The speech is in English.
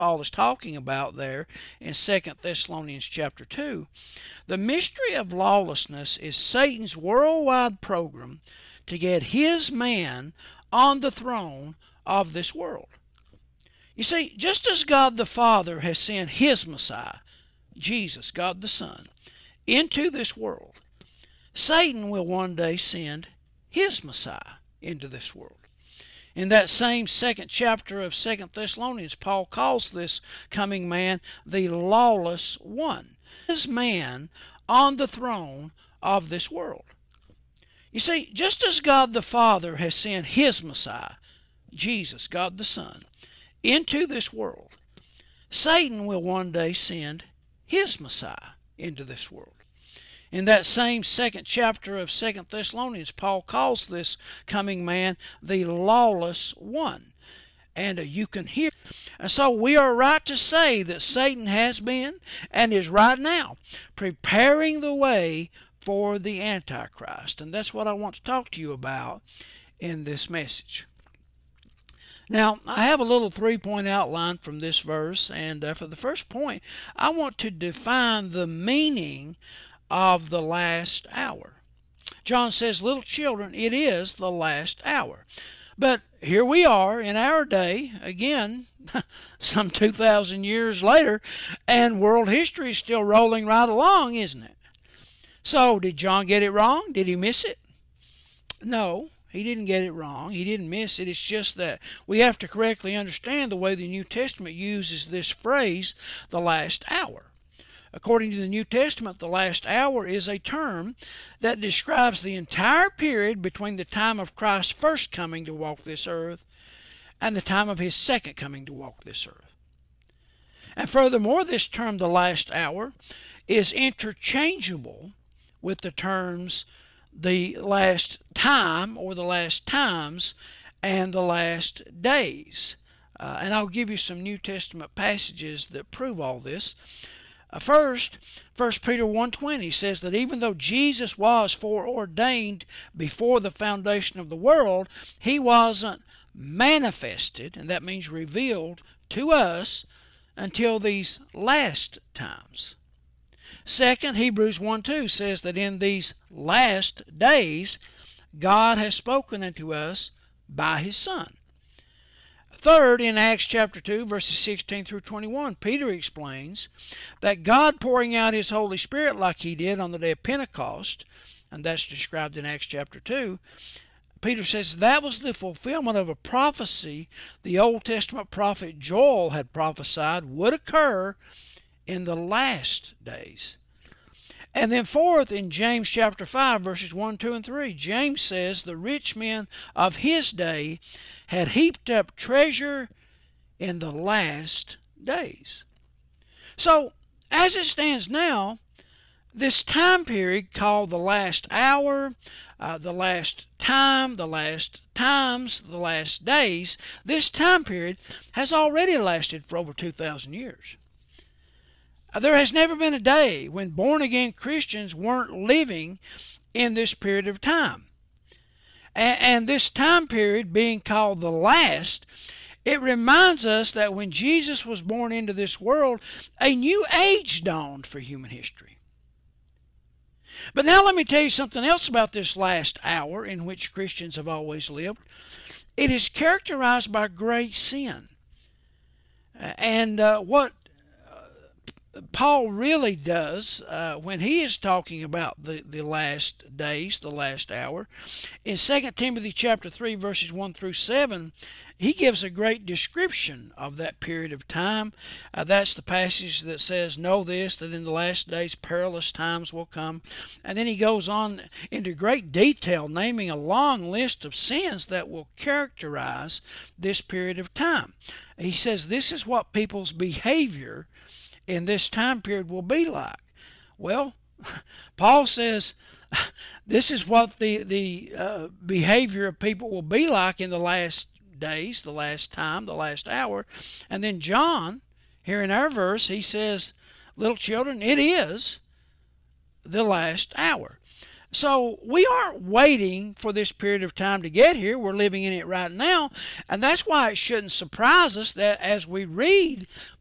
Paul is talking about there in 2 Thessalonians chapter 2. The mystery of lawlessness is Satan's worldwide program to get his man on the throne of this world. You see, just as God the Father has sent his Messiah, Jesus, God the Son, into this world, Satan will one day send his Messiah into this world. In that same second chapter of 2 Thessalonians, Paul calls this coming man the lawless one, his man on the throne of this world. You see, just as God the Father has sent his Messiah, Jesus, God the Son, into this world, Satan will one day send his Messiah into this world. In that same second chapter of 2 Thessalonians, Paul calls this coming man the lawless one. And you can hear. And so we are right to say that Satan has been and is right now preparing the way for the Antichrist. And that's what I want to talk to you about in this message. Now, I have a little three-point outline from this verse, and for the first point, I want to define the meaning of the last hour. John says, little children, it is the last hour. But here we are in our day, again, some 2,000 years later, and world history is still rolling right along, isn't it? So, did John get it wrong? Did he miss it? No, he didn't get it wrong. He didn't miss it. It's just that we have to correctly understand the way the New Testament uses this phrase, the last hour. According to the New Testament, the last hour is a term that describes the entire period between the time of Christ's first coming to walk this earth and the time of his second coming to walk this earth. And furthermore, this term, the last hour, is interchangeable with the terms the last time or the last times and the last days. And I'll give you some New Testament passages that prove all this. First, 1 Peter 1:20 says that even though Jesus was foreordained before the foundation of the world, he wasn't manifested, and that means revealed, to us until these last times. Second, Hebrews 1:2 says that in these last days, God has spoken unto us by his Son. Third, in Acts chapter 2, verses 16 through 21, Peter explains that God pouring out his Holy Spirit like he did on the day of Pentecost, and that's described in Acts chapter 2, Peter says that was the fulfillment of a prophecy the Old Testament prophet Joel had prophesied would occur in the last days. And then fourth, in James chapter 5, verses 1, 2, and 3, James says the rich men of his day had heaped up treasure in the last days. So, as it stands now, this time period called the last hour, the last time, the last times, the last days, this time period has already lasted for over 2,000 years. There has never been a day when born-again Christians weren't living in this period of time. And this time period being called the last, it reminds us that when Jesus was born into this world, a new age dawned for human history. But now let me tell you something else about this last hour in which Christians have always lived. It is characterized by great sin. And what Paul really does when he is talking about the last days, the last hour, in 2 Timothy chapter 3, verses 1 through 7, he gives a great description of that period of time. That's the passage that says, know this, that in the last days perilous times will come. And then he goes on into great detail, naming a long list of sins that will characterize this period of time. He says this is what people's behavior in this time period will be like. Well, Paul says this is what the behavior of people will be like in the last days, the last time, the last hour. And then John, here in our verse, he says, little children, it is the last hour. So we aren't waiting for this period of time to get here. We're living in it right now. And that's why it shouldn't surprise us that as we read